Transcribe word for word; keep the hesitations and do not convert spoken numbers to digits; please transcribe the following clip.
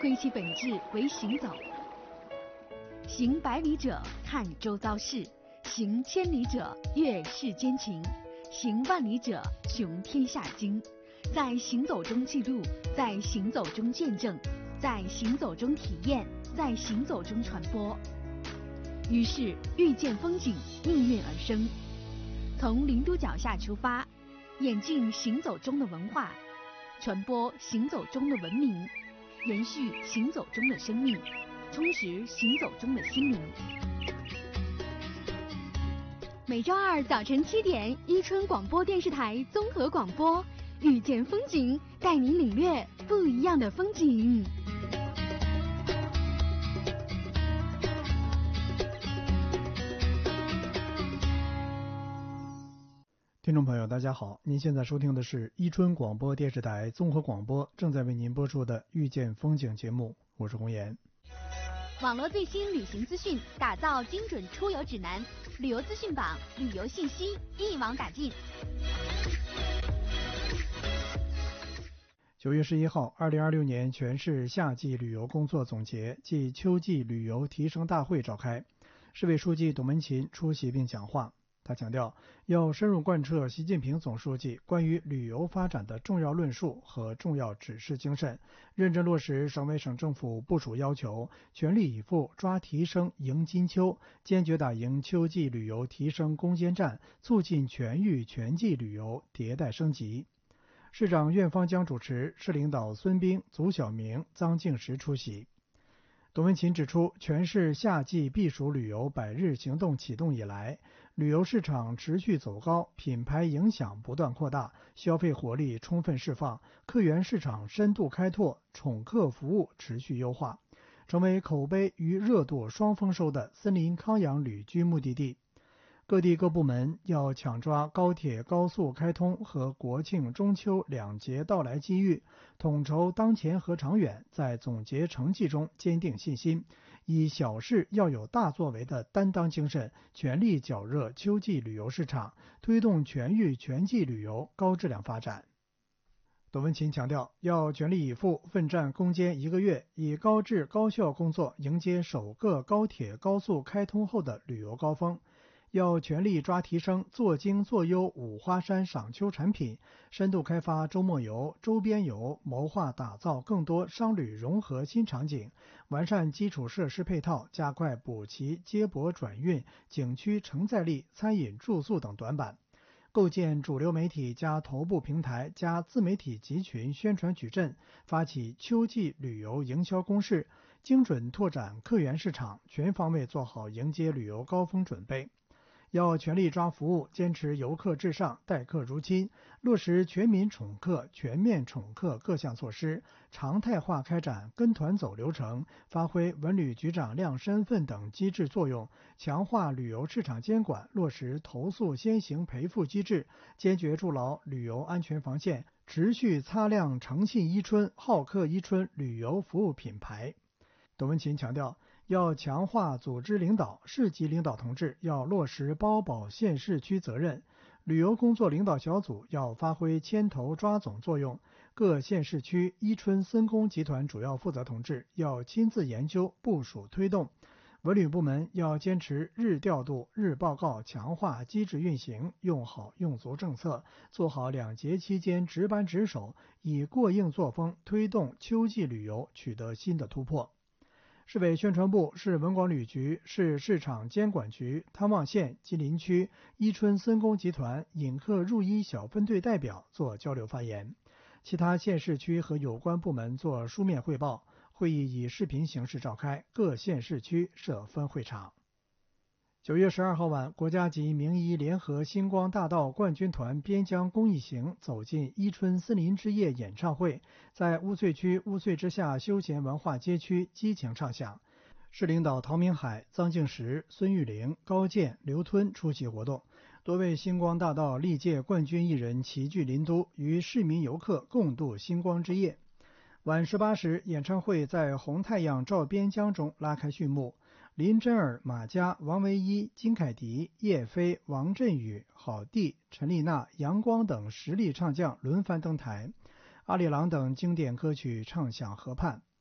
归其本质为行走。行百里者，看周遭事；行千里者，阅世间情；行万里者，穷天下经。在行走中记录，在行走中见证，在行走中体验，在行走中传播。于是，遇见风景应运而生。从零度脚下出发，演进行走中的文化，传播行走中的文明，延续行走中的生命，充实行走中的心灵。每周二早晨七点，伊春广播电视台综合广播，遇见风景，带你领略不一样的风景。 听众朋友大家好，您现在收听的是伊春广播电视台综合广播正在为您播出的遇见风景节目，我是洪岩。 网络最新旅行资讯，打造精准出游指南，旅游资讯榜，旅游信息一网打尽。 九月十一号，二零二六年全市夏季旅游工作总结暨秋季旅游提升大会召开，市委书记董文琴出席并讲话。他强调，要深入贯彻习近平总书记关于旅游发展的重要论述和重要指示精神，认真落实省委省政府部署要求，全力以赴抓提升迎金秋，坚决打赢秋季旅游提升攻坚战，促进全域全季旅游迭代升级。市长苑方江主持，市领导孙兵、祖晓明、臧敬时出席。董文琴指出，全市夏季避暑旅游百日行动启动以来，旅游市场持续走高，品牌影响不断扩大，消费活力充分释放，客源市场深度开拓，宠客服务持续优化，成为口碑与热度双丰收的森林康养旅居目的地。各地各部门要抢抓高铁高速开通和国庆中秋两节到来机遇，统筹当前和长远，在总结成绩中坚定信心，以小事要有大作为的担当精神，全力绞热秋季旅游市场，推动全域全季旅游高质量发展。董文琴强调，要全力以赴奋战攻坚一个月，以高质高效工作迎接首个高铁高速开通后的旅游高峰。要全力抓提升做精做优五花山赏秋产品，深度开发周末游、周边游，谋划打造更多商旅融合新场景，完善基础设施配套，加快补齐接驳转运、景区承载力、餐饮住宿等短板，构建主流媒体加头部平台加自媒体集群宣传矩阵，发起秋季旅游营销攻势，精准拓展客源市场，全方位做好迎接旅游高峰准备。要全力抓服务，坚持游客至上、待客如亲，落实全民宠客、全面宠客各项措施，常态化开展跟团走流程，发挥文旅局长亮身份等机制作用，强化旅游市场监管，落实投诉先行赔付机制，坚决筑牢旅游安全防线，持续擦亮诚信伊春、好客伊春旅游服务品牌。董文琴强调，要强化组织领导，市级领导同志要落实包保县市区责任，旅游工作领导小组要发挥牵头抓总作用，各县市区伊春森工集团主要负责同志要亲自研究部署推动，文旅部门要坚持日调度、日报告，强化机制运行，用好用足政策，做好两节期间值班值守，以过硬作风推动秋季旅游取得新的突破。市委宣传部、市文广旅局、市市场监管局、汤旺县、吉林区伊春森工集团引客入伊小分队代表做交流发言，其他县市区和有关部门做书面汇报。会议以视频形式召开，各县市区设分会场。九月十二号晚，国家级名医联合星光大道冠军团边疆公益行走进伊春森林之夜演唱会，在乌穗区乌穗之夏休闲文化街区激情唱响。市领导陶明海、臧敬时、孙玉玲、高健、刘吞出席活动，多位星光大道历届冠军艺人齐聚林都，与市民游客共度星光之夜。晚十八时，演唱会在红太阳照边疆中拉开序幕。林真儿、马嘉、王唯一、金凯迪、叶飞、王振宇、郝蒂、陈丽娜、杨光等实力唱将轮番登台，阿里郎等经典歌曲唱响河畔。